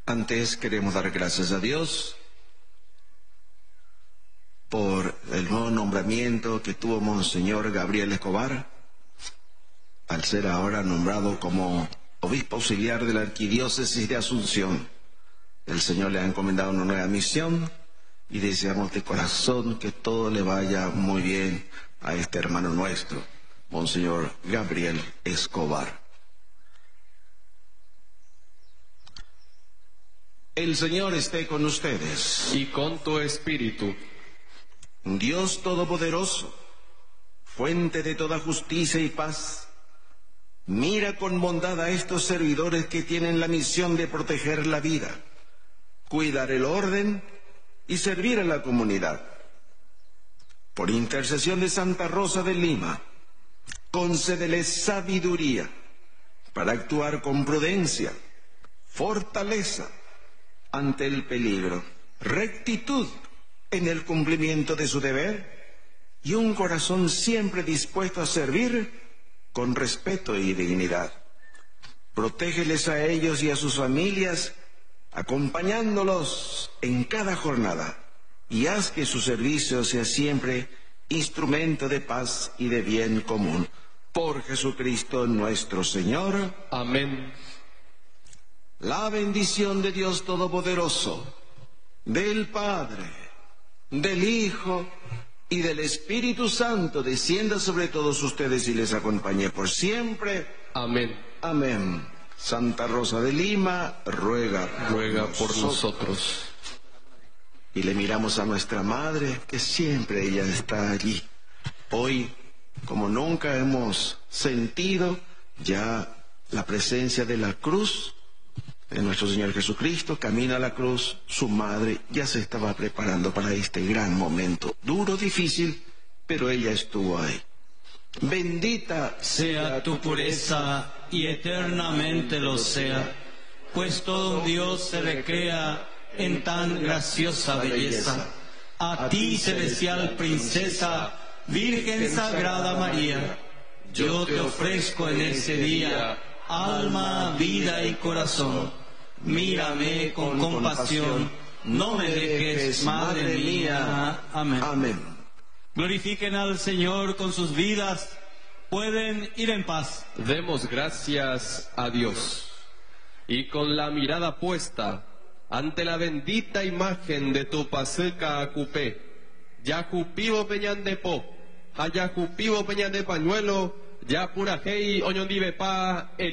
Antes queremos dar gracias a Dios por el nuevo nombramiento que tuvo Monseñor Gabriel Escobar, al ser ahora nombrado como obispo auxiliar de la Arquidiócesis de Asunción. El Señor le ha encomendado una nueva misión y deseamos de corazón que todo le vaya muy bien a este hermano nuestro, Monseñor Gabriel Escobar. El Señor esté con ustedes. Y con tu espíritu. Dios Todopoderoso, fuente de toda justicia y paz, mira con bondad a estos servidores que tienen la misión de proteger la vida, cuidar el orden y servir a la comunidad. Por intercesión de Santa Rosa de Lima, concédeles sabiduría para actuar con prudencia, fortaleza ante el peligro, rectitud en el cumplimiento de su deber y un corazón siempre dispuesto a servir con respeto y dignidad. Protégeles a ellos y a sus familias, acompañándolos en cada jornada, y haz que su servicio sea siempre instrumento de paz y de bien común. Por Jesucristo nuestro Señor. Amén. La bendición de Dios Todopoderoso, del Padre, del Hijo y del Espíritu Santo descienda sobre todos ustedes y les acompañe por siempre. Amén. Amén. Santa Rosa de Lima, ruega por nosotros. Y le miramos a nuestra Madre, que siempre ella está allí. Hoy, como nunca hemos sentido ya la presencia de la cruz de nuestro Señor Jesucristo, camino a la cruz, su madre ya se estaba preparando para este gran momento, duro, difícil, pero ella estuvo ahí. Bendita sea tu pureza y eternamente lo sea, pues todo un Dios se recrea en tan graciosa belleza. A ti, celestial princesa, Virgen Sagrada María, yo te ofrezco en ese día alma, vida y corazón. Mírame con compasión, no me dejes, Madre mía. Amén. Amén. Glorifiquen al Señor con sus vidas, pueden ir en paz. Demos gracias a Dios. Y con la mirada puesta ante la bendita imagen de tu Paseka Acupé, Yacupivo Peñán de Po, Ayacupivo Peñán de Pañuelo, Yapurajei Oñondivepa,